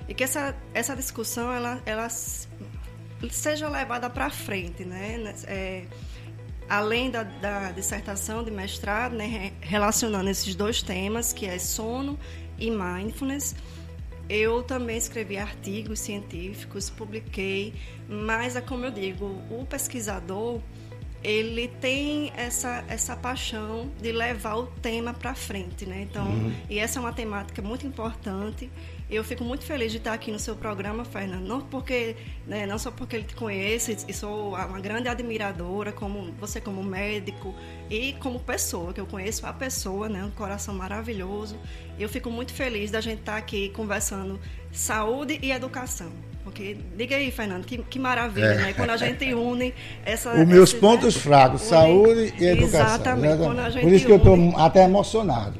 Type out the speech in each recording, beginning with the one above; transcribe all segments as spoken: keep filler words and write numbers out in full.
e que essa, essa discussão ela, ela seja levada para frente, né? É, além da, da dissertação de mestrado, né, relacionando esses dois temas, que é sono e mindfulness, eu também escrevi artigos científicos, publiquei, mas é como eu digo, o pesquisador, ele tem essa, essa paixão de levar o tema para frente, né? Então, uhum. E essa é uma temática muito importante. Eu fico muito feliz de estar aqui no seu programa, Fernando, não porque, né, não só porque ele te conhece, e sou uma grande admiradora, como você como médico e como pessoa, que eu conheço a pessoa, né, um coração maravilhoso. Eu fico muito feliz da gente estar aqui conversando saúde e educação. Porque, diga aí, Fernando, que, que maravilha, é. né? Quando a gente une essa... Os meus esses, pontos né? fracos, une... saúde e educação. Exatamente. Quando a gente Por isso que une... eu estou até emocionado.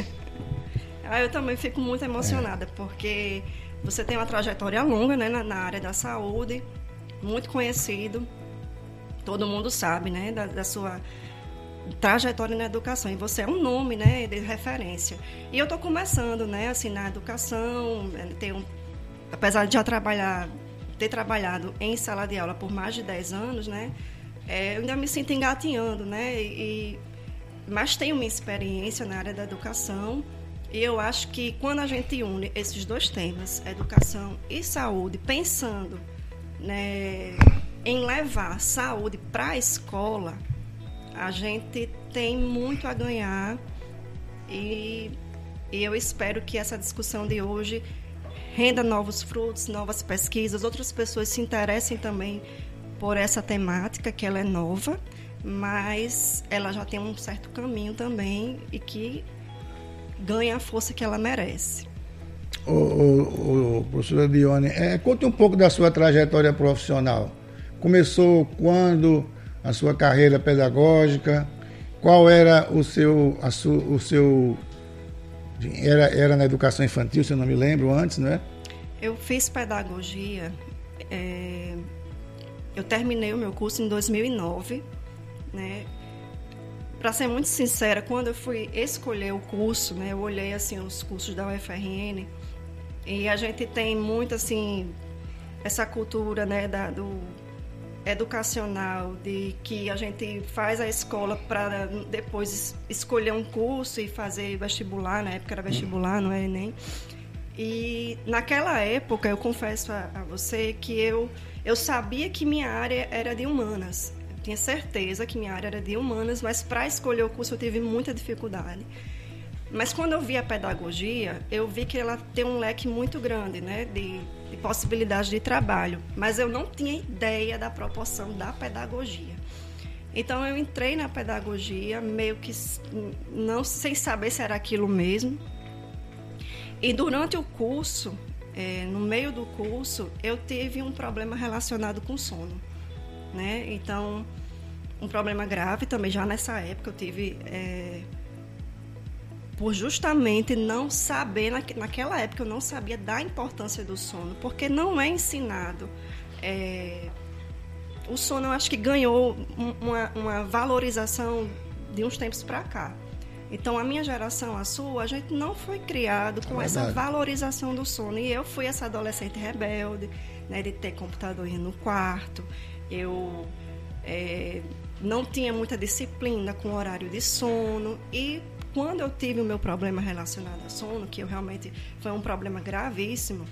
ah, eu também fico muito emocionada, é. porque você tem uma trajetória longa, né, na, na área da saúde, muito conhecido, todo mundo sabe, né, da, da sua trajetória na educação, e você é um nome, né, de referência. E eu estou começando, né, assim, na educação, tenho, apesar de já trabalhar, ter trabalhado em sala de aula por mais de dez anos, né, é, eu ainda me sinto engatinhando, né, e, mas tenho minha experiência na área da educação, e eu acho que quando a gente une esses dois temas, educação e saúde, pensando, né, em levar saúde para a escola, a gente tem muito a ganhar, e, e eu espero que essa discussão de hoje renda novos frutos, novas pesquisas, outras pessoas se interessem também por essa temática, que ela é nova, mas ela já tem um certo caminho também e que ganha a força que ela merece. Ô, ô, ô, professora Dione, é, conte um pouco da sua trajetória profissional. Começou quando a sua carreira pedagógica? Qual era o seu... A su, o seu era, era na educação infantil, se eu não me lembro, antes, não é? Eu fiz pedagogia. É, eu terminei o meu curso em dois mil e nove, né? Para ser muito sincera, quando eu fui escolher o curso, né, eu olhei assim os cursos da U F R N e a gente tem muito assim essa cultura, né, da, do educacional, de que a gente faz a escola para depois escolher um curso e fazer vestibular, na época era vestibular, não é Enem. E naquela época, eu confesso a, a você que eu, eu sabia que minha área era de humanas. Tinha certeza que minha área era de humanas, mas para escolher o curso eu tive muita dificuldade. Mas quando eu vi a pedagogia, eu vi que ela tem um leque muito grande, né, de, de possibilidades de trabalho, mas eu não tinha ideia da proporção da pedagogia. Então eu entrei na pedagogia meio que não, sem saber se era aquilo mesmo. E durante o curso, é, no meio do curso, eu tive um problema relacionado com sono. Né? Então, um problema grave também, já nessa época eu tive, é, por justamente não saber, na, naquela época eu não sabia da importância do sono, porque não é ensinado. É, o sono eu acho que ganhou uma, uma valorização de uns tempos para cá. Então, a minha geração, a sua, a gente não foi criado com é essa valorização do sono. E eu fui essa adolescente rebelde, né, de ter computador no quarto. Eu é, não tinha muita disciplina com o horário de sono. E quando eu tive o meu problema relacionado ao sono, que eu realmente foi um problema gravíssimo,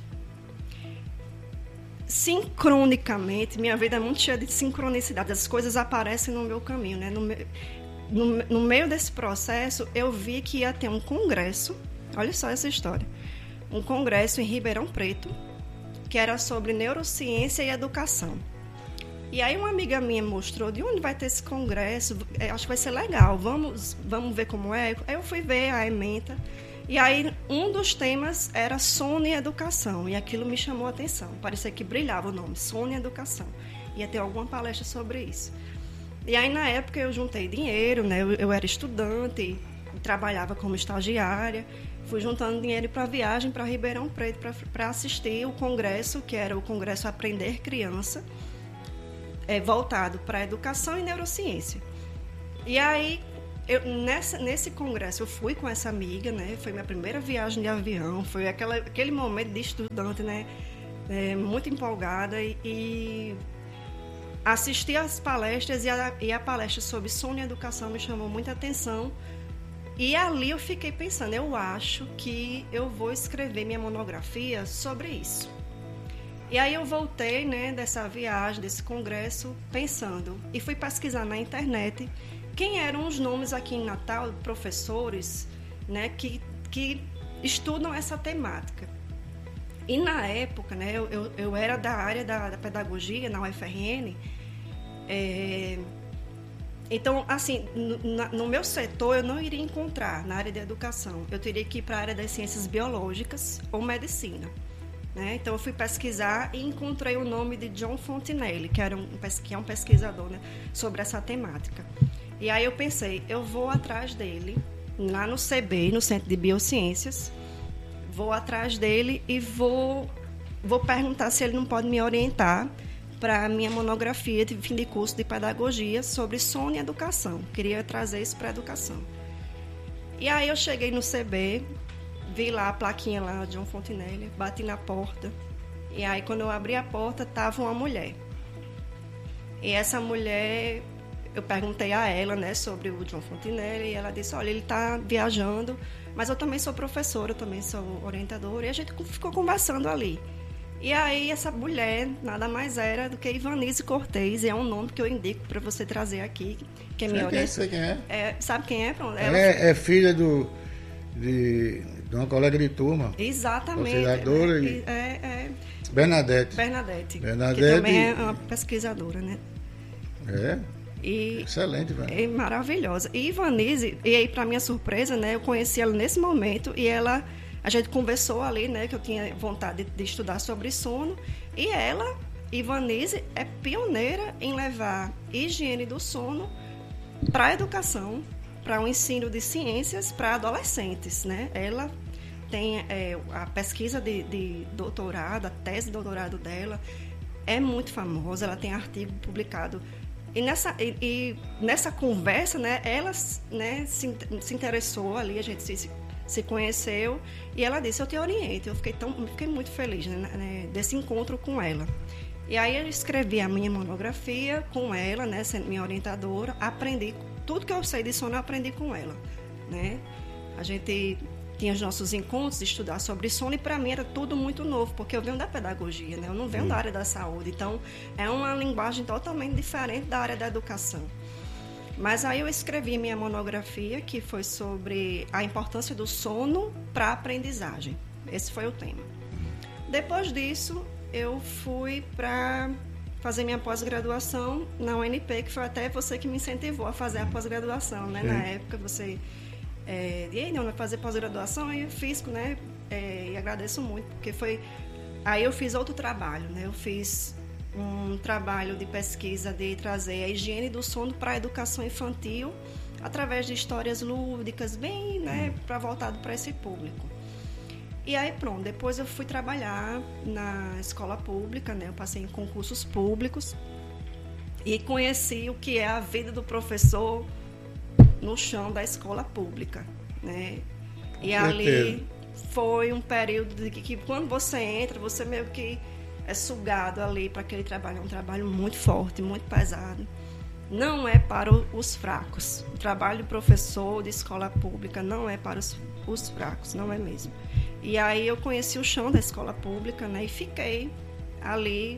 sincronicamente, minha vida é muito cheia de sincronicidade, as coisas aparecem no meu caminho, né? No, no, no meio desse processo, eu vi que ia ter um congresso, olha só essa história, um congresso em Ribeirão Preto, que era sobre neurociência e educação. E aí uma amiga minha mostrou de onde vai ter esse congresso, acho que vai ser legal, vamos, vamos ver como é. Aí eu fui ver a ementa, e aí um dos temas era sono e educação, e aquilo me chamou a atenção, parecia que brilhava o nome, sono e educação. Ia ter alguma palestra sobre isso. E aí na época eu juntei dinheiro, né? eu, eu era estudante, trabalhava como estagiária, fui juntando dinheiro para viagem para Ribeirão Preto para assistir o congresso, que era o Congresso Aprender Criança, é, voltado para educação e neurociência. E aí eu, nessa, nesse congresso eu fui com essa amiga, né? Foi minha primeira viagem de avião, foi aquela, aquele momento de estudante, né? É, muito empolgada e, e assisti às palestras e a, e a palestra sobre sono e educação me chamou muita atenção. E ali eu fiquei pensando, eu acho que eu vou escrever minha monografia sobre isso. E aí eu voltei, né, dessa viagem, desse congresso, pensando. E fui pesquisar na internet quem eram os nomes aqui em Natal, professores, né, que, que estudam essa temática. E na época, né, eu, eu, eu era da área da, da pedagogia, na U F R N. É, então, assim, no, no meu setor eu não iria encontrar na área da educação. Eu teria que ir para a área das ciências biológicas ou medicina. Né? Então, eu fui pesquisar e encontrei o nome de John Fontenelle, que, era um, que é um pesquisador, né, sobre essa temática. E aí eu pensei, eu vou atrás dele, lá no C B, no Centro de Biociências, vou atrás dele e vou, vou perguntar se ele não pode me orientar para a minha monografia de fim de curso de pedagogia sobre sono e educação. Queria trazer isso para a educação. E aí eu cheguei no C B, vi lá a plaquinha lá, John Fontenelle, bati na porta. E aí, quando eu abri a porta, estava uma mulher. E essa mulher, eu perguntei a ela, né, sobre o John Fontenelle, e ela disse, olha, ele está viajando, mas eu também sou professora, eu também sou orientadora, e a gente ficou conversando ali. E aí, essa mulher nada mais era do que Ivanise Cortez, e é um nome que eu indico para você trazer aqui, que é minha orientadora. Quem é? É, sabe quem é? Pronto. Ela é, é filha do... De, de uma colega de turma. Exatamente. Pesquisadora né? e... É, é... Bernadette. Bernadette. Bernadette. Que também é uma pesquisadora, né? É. E excelente, velho. É maravilhosa. E Ivanise, e aí, para minha surpresa, né? Eu conheci ela nesse momento e ela... A gente conversou ali, né? Que eu tinha vontade de, de estudar sobre sono. E ela, Ivanise, é pioneira em levar higiene do sono para a educação, para o ensino de ciências para adolescentes, né? Ela tem é, a pesquisa de, de doutorado, a tese de doutorado dela é muito famosa, ela tem artigo publicado. E nessa, e, e nessa conversa, né, ela, né, se, se interessou ali, a gente se, se conheceu e ela disse, eu te oriento. Eu fiquei, tão, fiquei muito feliz, né, desse encontro com ela. E aí eu escrevi a minha monografia com ela, né, sendo minha orientadora, aprendi tudo que eu sei de sono, eu aprendi com ela, né? A gente tinha os nossos encontros de estudar sobre sono e para mim era tudo muito novo, porque eu venho da pedagogia, né? Eu não venho Sim. da área da saúde, então é uma linguagem totalmente diferente da área da educação. Mas aí eu escrevi minha monografia, que foi sobre a importância do sono para a aprendizagem. Esse foi o tema. Depois disso, eu fui para fazer minha pós-graduação na U N P, que foi até você que me incentivou a fazer a pós-graduação, né? Sim. Na época, você... É, e aí, não, vai fazer pós-graduação, e eu fiz, né? É, e agradeço muito, porque foi... Aí eu fiz outro trabalho, né? Eu fiz um trabalho de pesquisa de trazer a higiene do sono para a educação infantil, através de histórias lúdicas, bem, né? Para voltado para esse público. E aí, pronto, depois eu fui trabalhar na escola pública, né? Eu passei em concursos públicos e conheci o que é a vida do professor no chão da escola pública, né? E ali foi um período de que, que quando você entra, você meio que é sugado ali para aquele trabalho. É um trabalho muito forte, muito pesado. Não é para os fracos. O trabalho de professor de escola pública não é para os, os fracos, não é mesmo. E aí eu conheci o chão da escola pública, né? E fiquei ali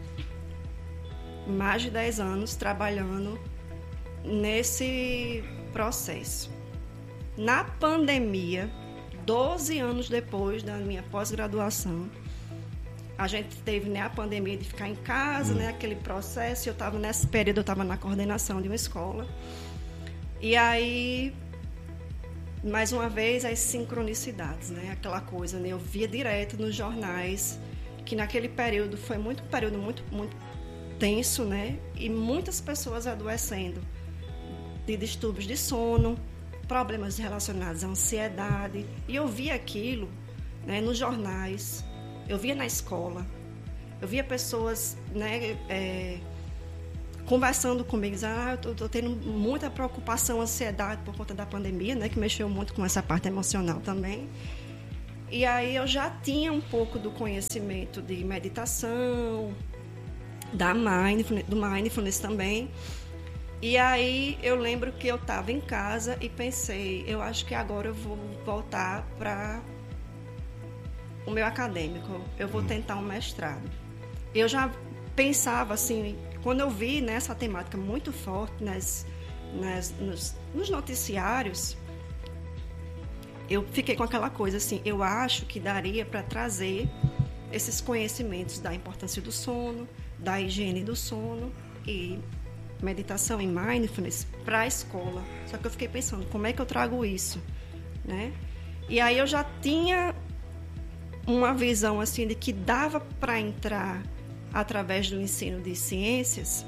mais de dez anos trabalhando nesse processo. Na pandemia, doze anos depois da minha pós-graduação, a gente teve, né, a pandemia de ficar em casa, né, aquele processo. Eu estava nesse período, eu estava na coordenação de uma escola. E aí, mais uma vez, as sincronicidades, né, aquela coisa, né, eu via direto nos jornais que naquele período foi muito, um período muito, muito tenso, né, e muitas pessoas adoecendo de distúrbios de sono, problemas relacionados à ansiedade. E eu via aquilo, né, nos jornais. Eu via na escola, eu via pessoas, né, é, conversando comigo, dizendo, ah, eu estou tendo muita preocupação, ansiedade por conta da pandemia, né, que mexeu muito com essa parte emocional também. E aí eu já tinha um pouco do conhecimento de meditação, da mindfulness, do mindfulness também. E aí eu lembro que eu estava em casa e pensei, eu acho que agora eu vou voltar para o meu acadêmico, eu vou tentar um mestrado. Eu já pensava assim, quando eu vi, né, essa temática muito forte nas, nas, nos, nos noticiários, eu fiquei com aquela coisa assim, eu acho que daria para trazer esses conhecimentos da importância do sono, da higiene do sono e meditação e mindfulness para a escola. Só que eu fiquei pensando, como é que eu trago isso, né? E aí eu já tinha uma visão assim de que dava para entrar através do ensino de ciências.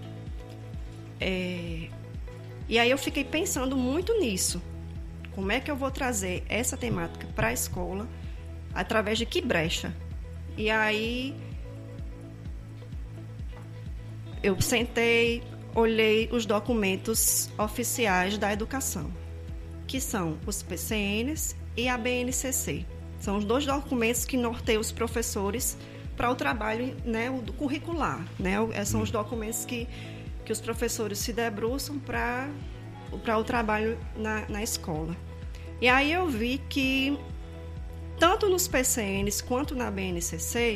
É... E aí eu fiquei pensando muito nisso. Como é que eu vou trazer essa temática para a escola? Através de que brecha? E aí eu sentei, olhei os documentos oficiais da educação, que são os P C Ns e a B N C C. São os dois documentos que norteiam os professores para o trabalho, né, o curricular. Né? São os documentos que, que os professores se debruçam para para o trabalho na, na escola. E aí eu vi que, tanto nos P C Ns quanto na B N C C,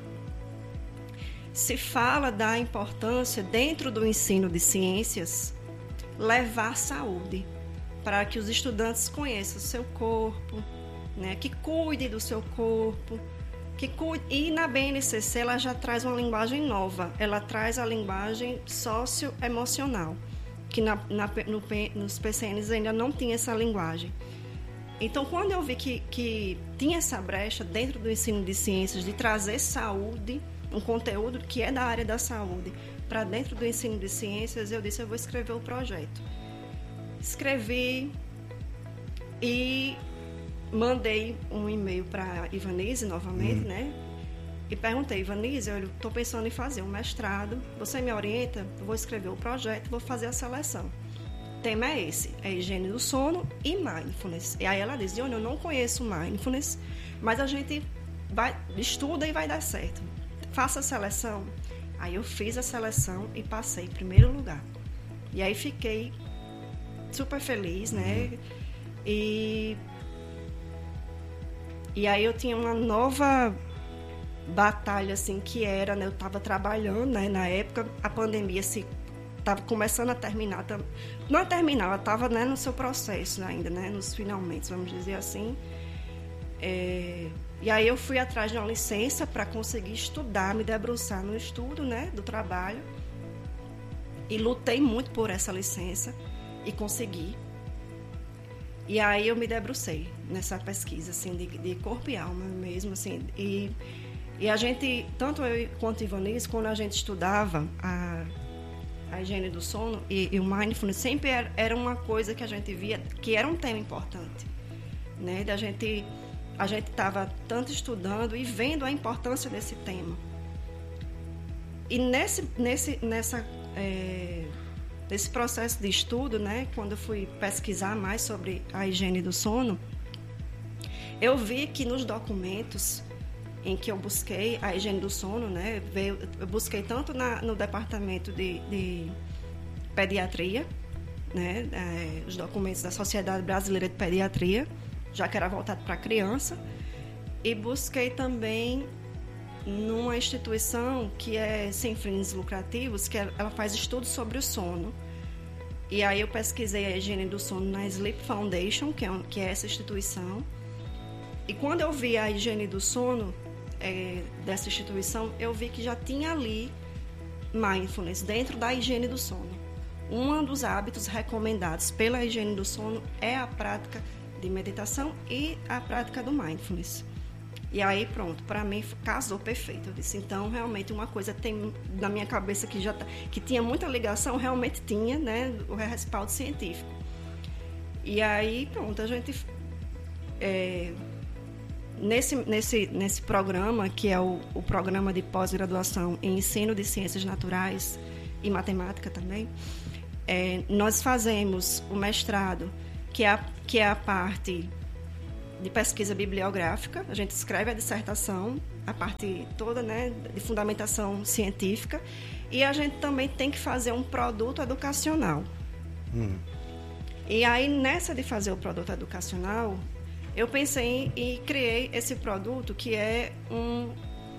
se fala da importância, dentro do ensino de ciências, levar saúde, para que os estudantes conheçam o seu corpo, né, que cuide do seu corpo, que cuide. E na B N C C ela já traz uma linguagem nova, ela traz a linguagem socioemocional, que na, na, no, nos P C Ns ainda não tinha essa linguagem. Então, quando eu vi que, que tinha essa brecha dentro do ensino de ciências, de trazer saúde, um conteúdo que é da área da saúde, para dentro do ensino de ciências, eu disse, eu vou escrever o projeto. Escrevi e mandei um e-mail para a Ivanise novamente, hum. né? E perguntei, Ivanise, eu estou pensando em fazer um mestrado, você me orienta? Eu vou escrever o projeto, vou fazer a seleção. O tema é esse, é higiene do sono e mindfulness. E aí ela disse, eu não conheço mindfulness, mas a gente vai, estuda e vai dar certo. Faça a seleção. Aí eu fiz a seleção e passei em primeiro lugar. E aí fiquei super feliz, né? E, e aí eu tinha uma nova batalha, assim, que era, né? Eu estava trabalhando, né? Na época, a pandemia se estava começando a terminar. Não a terminar, ela estava, né, no seu processo ainda, né? Nos finalmente, vamos dizer assim. É... E aí eu fui atrás de uma licença para conseguir estudar, me debruçar no estudo, né, do trabalho. E lutei muito por essa licença e consegui. E aí eu me debrucei nessa pesquisa, assim, de, de corpo e alma mesmo, assim. E, e a gente, tanto eu quanto a Ivanise, quando a gente estudava a, a higiene do sono e, e o mindfulness, sempre era, era uma coisa que a gente via que era um tema importante, né, da gente... A gente estava tanto estudando e vendo a importância desse tema. E nesse, nesse, nessa, é, nesse processo de estudo, né, quando eu fui pesquisar mais sobre a higiene do sono, eu vi que nos documentos em que eu busquei a higiene do sono, né, eu busquei tanto na, no departamento de, de pediatria, né, é, os documentos da Sociedade Brasileira de Pediatria, já que era voltado para a criança, e busquei também numa instituição que é sem fins lucrativos, que ela faz estudos sobre o sono. E aí eu pesquisei a higiene do sono na Sleep Foundation, que é, um, que é essa instituição. E quando eu vi a higiene do sono é, dessa instituição, eu vi que já tinha ali mindfulness dentro da higiene do sono. Um dos hábitos recomendados pela higiene do sono é a prática de meditação e a prática do mindfulness. E aí, pronto, para mim casou perfeito. Eu disse, então, realmente, uma coisa tem na minha cabeça que já tá, que tinha muita ligação, realmente tinha, né, o respaldo científico. E aí, pronto, a gente... É, nesse, nesse, nesse programa, que é o, o programa de pós-graduação em ensino de ciências naturais, e matemática também. É, nós fazemos o mestrado, que é, a, que é a parte de pesquisa bibliográfica. A gente escreve a dissertação, a parte toda, né, de fundamentação científica. E a gente também tem que fazer um produto educacional. Hum. E aí, nessa de fazer o produto educacional, eu pensei em, e criei esse produto que é um,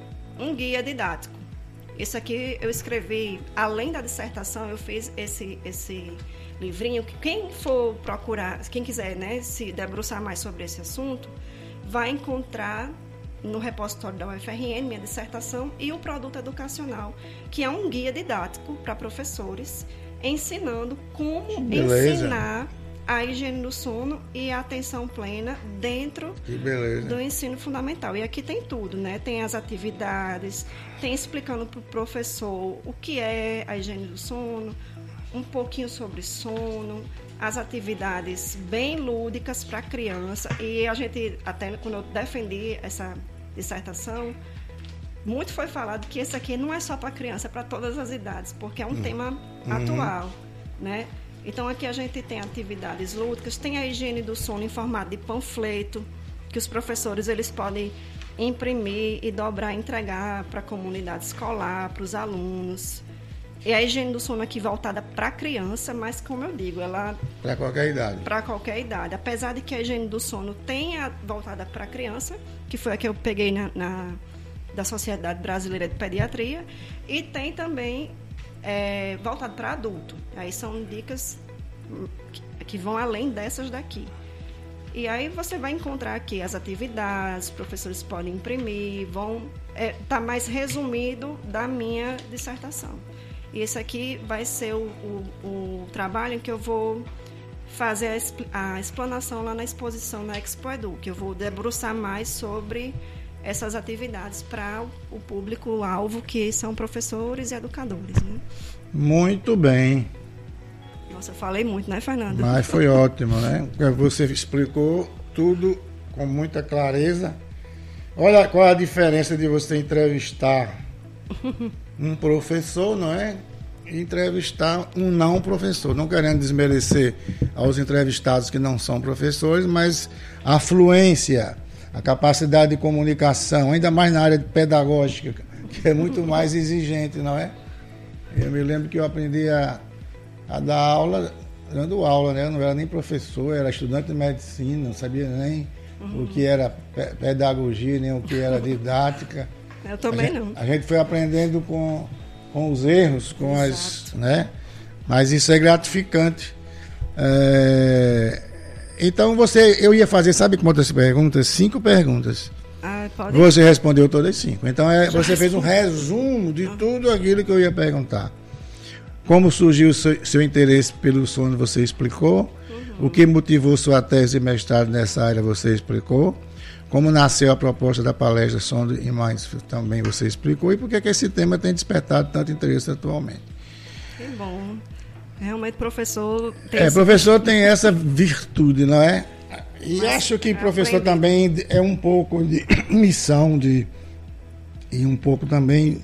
um guia didático. Isso aqui eu escrevi, além da dissertação, eu fiz esse, esse livrinho. Quem for procurar, quem quiser, né, se debruçar mais sobre esse assunto, vai encontrar no repositório da U F R N, minha dissertação, e o produto educacional, que é um guia didático para professores, ensinando como Beleza. ensinar a higiene do sono e a atenção plena dentro do ensino fundamental. E aqui tem tudo, né? Tem as atividades, tem explicando para o professor o que é a higiene do sono, um pouquinho sobre sono, as atividades bem lúdicas para a criança. E a gente, até quando eu defendi essa dissertação, muito foi falado que esse aqui não é só para criança, é para todas as idades, porque é um hum. tema uhum. atual, né? Então, aqui a gente tem atividades lúdicas, tem a higiene do sono em formato de panfleto, que os professores eles podem imprimir e dobrar e entregar para a comunidade escolar, para os alunos. E a higiene do sono aqui voltada para a criança, mas, como eu digo, ela... Para qualquer idade. Para qualquer idade. Apesar de que a higiene do sono tenha voltada para a criança, que foi a que eu peguei na, na, da Sociedade Brasileira de Pediatria, e tem também... É, voltado para adulto. Aí são dicas que, que vão além dessas daqui. E aí você vai encontrar aqui as atividades, os professores podem imprimir, vão é, tá mais resumido da minha dissertação. E esse aqui vai ser o, o, o trabalho em que eu vou fazer a, expl- a explanação lá na exposição na Expo Edu, que eu vou debruçar mais sobre essas atividades para o público-alvo, que são professores e educadores, né? Muito bem. Nossa, eu falei muito, né, Fernando? Mas foi ótimo, né? Você explicou tudo com muita clareza. Olha qual é a diferença de você entrevistar um professor, não é? E entrevistar um não professor. Não querendo desmerecer aos entrevistados que não são professores, mas a fluência, a capacidade de comunicação, ainda mais na área pedagógica, que é muito mais exigente, não é? Eu me lembro que eu aprendi a, a dar aula, dando aula, né? Eu não era nem professor, eu era estudante de medicina, não sabia nem uhum. o que era pedagogia, nem o que era didática. Eu também a gente, não. A gente foi aprendendo com, com os erros, com Exato. as... né? Mas isso é gratificante. É... Então, você, eu ia fazer, sabe quantas perguntas? Cinco perguntas. Ah, pode. Você respondeu todas cinco. Então, é, você fez um resumo de tudo aquilo que eu ia perguntar. Como surgiu o seu, seu interesse pelo sono, você explicou. Uhum. O que motivou sua tese de mestrado nessa área, você explicou. Como nasceu a proposta da palestra Sono e Mindfulness, também você explicou. E por que esse tema tem despertado tanto interesse atualmente. Que bom. Realmente, professor... Tem é, esse... professor tem essa virtude, não é? E Mas acho que professor aprendi. também é um pouco de missão, de, e um pouco também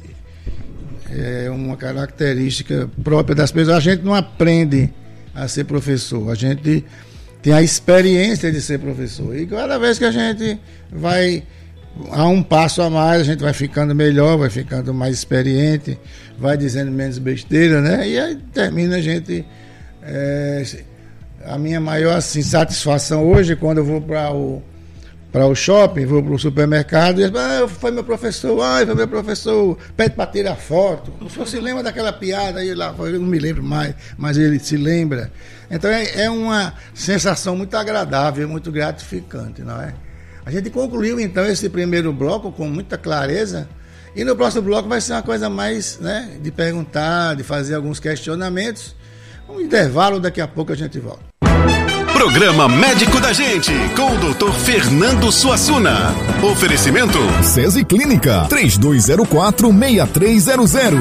é uma característica própria das pessoas. A gente não aprende a ser professor, a gente tem a experiência de ser professor. E cada vez que a gente vai a um passo a mais, a gente vai ficando melhor, vai ficando mais experiente, vai dizendo menos besteira, né? E aí termina a gente... É, a minha maior assim, satisfação hoje, quando eu vou para o, para o shopping, vou para o supermercado, e ah, foi meu professor, ah, foi meu professor, pede para tirar foto. O senhor se lembra daquela piada aí lá? Eu não me lembro mais, mas ele se lembra. Então é, é uma sensação muito agradável, muito gratificante, não é? A gente concluiu então esse primeiro bloco com muita clareza, e no próximo bloco vai ser uma coisa mais, né, de perguntar, de fazer alguns questionamentos. Um intervalo, daqui a pouco a gente volta. Programa Médico da Gente, com o doutor Fernando Suassuna. Oferecimento SESI Clínica, três dois zero quatro, seis três zero zero.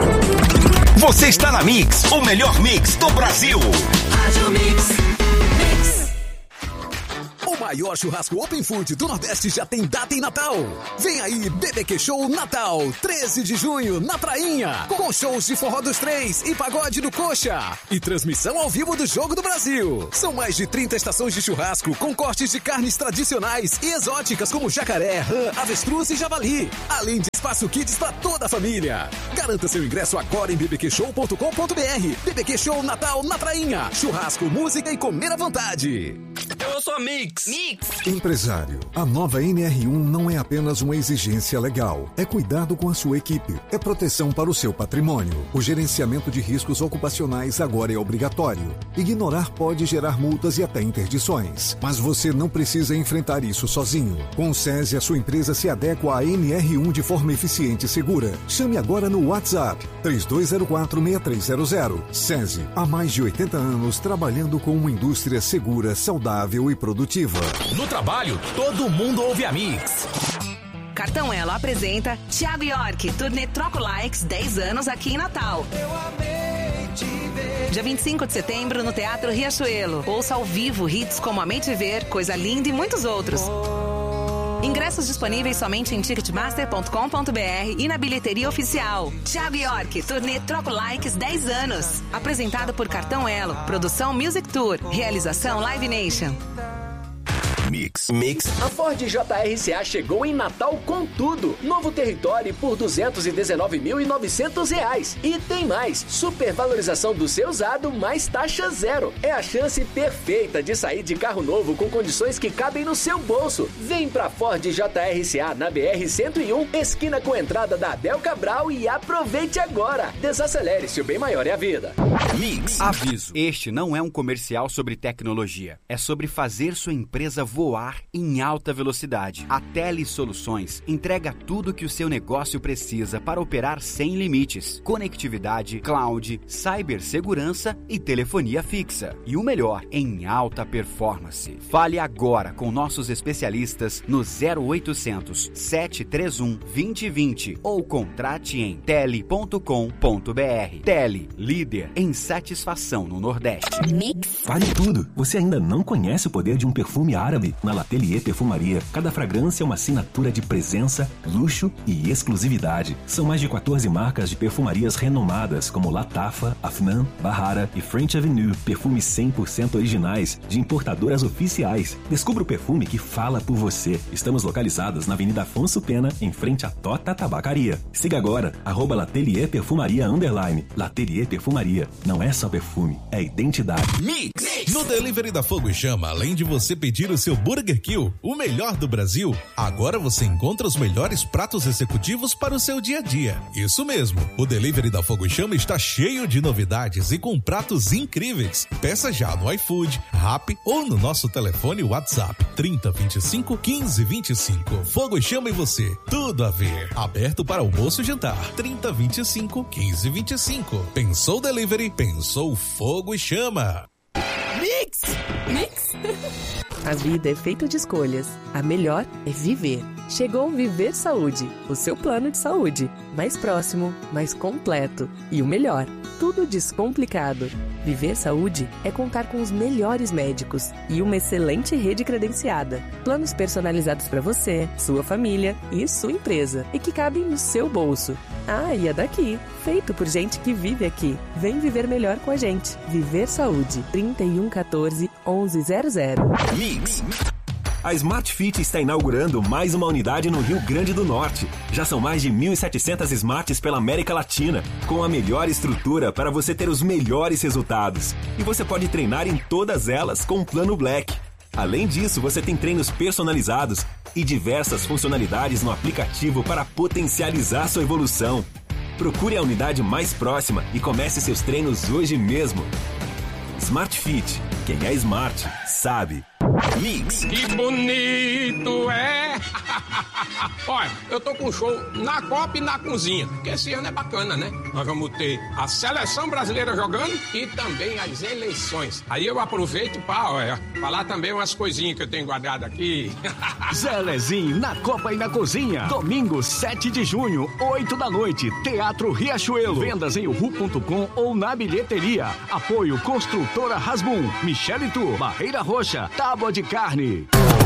Você está na Mix, o melhor mix do Brasil. Rádio Mix. maior churrasco Open Food do Nordeste já tem data em Natal. Vem aí, B B Q Show Natal, treze de junho, na Prainha. Com shows de Forró dos Três e Pagode do Coxa. E transmissão ao vivo do Jogo do Brasil. São mais de trinta estações de churrasco com cortes de carnes tradicionais e exóticas como jacaré, rã, avestruz e javali. Além de espaço kids para toda a família. Garanta seu ingresso agora em b b q show ponto com ponto b r. B B Q Show Natal na Prainha. Churrasco, música e comer à vontade. Eu sou Mix. Mix. Empresário, a nova N R um não é apenas uma exigência legal. É cuidado com a sua equipe. É proteção para o seu patrimônio. O gerenciamento de riscos ocupacionais agora é obrigatório. Ignorar pode gerar multas e até interdições. Mas você não precisa enfrentar isso sozinho. Com o SESI, a sua empresa se adequa à N R um de forma eficiente e segura. Chame agora no WhatsApp três dois zero quatro, seis três zero zero. SESI, há mais de oitenta anos trabalhando com uma indústria segura, saudável e produtiva. No trabalho, todo mundo ouve a Mix. Cartão Elo apresenta Thiago York, turnê Troco Likes, dez anos aqui em Natal. Eu amei te ver. Dia vinte e cinco de setembro no Teatro Riachuelo. Ouça ao vivo hits como Amei Te Ver, Coisa Linda e muitos outros. Ingressos disponíveis somente em ticketmaster ponto com ponto b r e na bilheteria oficial. Thiago York, turnê Troco Likes, dez anos. Apresentado por Cartão Elo. Produção Music Tour. Realização Live Nation. Mix. Mix. A Ford J R C A chegou em Natal com tudo. Novo Territory por duzentos e dezenove mil e novecentos reais. E tem mais. Supervalorização do seu usado mais taxa zero. É a chance perfeita de sair de carro novo com condições que cabem no seu bolso. Vem pra Ford J R C A na B R cento e um, esquina com a entrada da Abel Cabral e aproveite agora. Desacelere, se o bem maior é a vida. Mix. Aviso. Este não é um comercial sobre tecnologia. É sobre fazer sua empresa voar em alta velocidade. A Tele Soluções entrega tudo que o seu negócio precisa para operar sem limites. Conectividade, cloud, cibersegurança e telefonia fixa. E o melhor, em alta performance. Fale agora com nossos especialistas no zero oitocentos, sete três um, dois zero dois zero ou contrate em tele ponto com ponto b r. Tele, líder em satisfação no Nordeste. Mix. Vale tudo. Você ainda não conhece o poder de um perfume árabe? Na L'Atelier Perfumaria, cada fragrância é uma assinatura de presença, luxo e exclusividade. São mais de quatorze marcas de perfumarias renomadas, como Latafa, Afnan, Bahara e French Avenue. Perfumes cem por cento originais, de importadoras oficiais. Descubra o perfume que fala por você. Estamos localizados na Avenida Afonso Pena, em frente à Tota Tabacaria. Siga agora, arroba L'Atelier Perfumaria underline. L'Atelier Perfumaria. Não é só perfume, é identidade. Mix. No Delivery da Fogo e Chama, além de você pedir o seu Burger Kill, o melhor do Brasil, agora você encontra os melhores pratos executivos para o seu dia a dia. Isso mesmo, o Delivery da Fogo e Chama está cheio de novidades e com pratos incríveis. Peça já no iFood, Rappi ou no nosso telefone WhatsApp trinta, vinte e cinco, quinze, vinte e cinco. Fogo e Chama e você, tudo a ver. Aberto para almoço e jantar, trinta, vinte e cinco, quinze, vinte e cinco. Pensou Delivery, pensou Fogo e Chama. Mix! Mix! A vida é feita de escolhas. A melhor é viver. Chegou o Viver Saúde, o seu plano de saúde. Mais próximo, mais completo. E o melhor, tudo descomplicado. Viver Saúde é contar com os melhores médicos e uma excelente rede credenciada. Planos personalizados para você, sua família e sua empresa. E que cabem no seu bolso. Ah, e é daqui. Feito por gente que vive aqui. Vem viver melhor com a gente. Viver Saúde. trinta e um, quatorze, onze zero zero. Mix. A Smart Fit está inaugurando mais uma unidade no Rio Grande do Norte. Já são mais de mil e setecentas Smarts pela América Latina, com a melhor estrutura para você ter os melhores resultados. E você pode treinar em todas elas com o Plano Black. Além disso, você tem treinos personalizados e diversas funcionalidades no aplicativo para potencializar sua evolução. Procure a unidade mais próxima e comece seus treinos hoje mesmo. Smart Fit. Quem é smart, sabe. Mix. Que bonito é! Olha, eu tô com show na Copa e na Cozinha, porque esse ano é bacana, né? Nós vamos ter a seleção brasileira jogando e também as eleições. Aí eu aproveito para falar também umas coisinhas que eu tenho guardado aqui. Zelezinho na Copa e na Cozinha. Domingo, sete de junho, oito da noite. Teatro Riachuelo. Vendas em uhu ponto com ou na bilheteria. Apoio Construtora Rasbum, Michele Tour, Barreira Roxa, Tábua de Carne.